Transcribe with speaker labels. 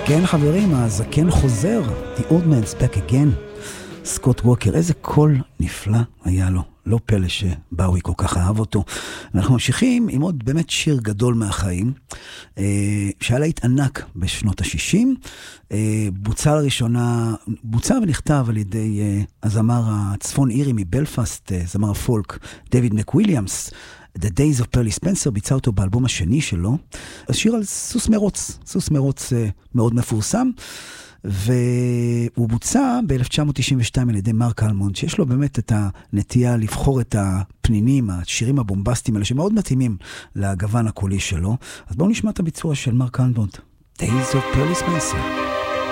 Speaker 1: כן חברים, הזקן חוזר, The Old Man's Back Again, סקוט ווקר, איזה קול נפלא היה לו, לא פלא שבאוי כל כך אהב אותו. אנחנו ממשיכים עם עוד באמת שיר גדול מהחיים, שהיה להיט ענק בשנות ה-60, בוצע לראשונה, בוצע ונכתב על ידי הזמר הצפון אירי מבלפאסט, זמר הפולק, דיוויד מקוויליאמס, The Days of Pearly Spencer, ביצע אותו באלבום השני שלו, השיר על סוס מרוץ, סוס מרוץ מאוד מפורסם, והוא בוצע ב-1992 על ידי מרק אלמונד, שיש לו באמת את הנטייה לבחור את הפנינים, השירים הבומבסטיים האלה, שמאוד מתאימים לגוון הקולי שלו. אז בואו נשמע את הביצוע של מרק אלמונד, Days of Pearly Spencer.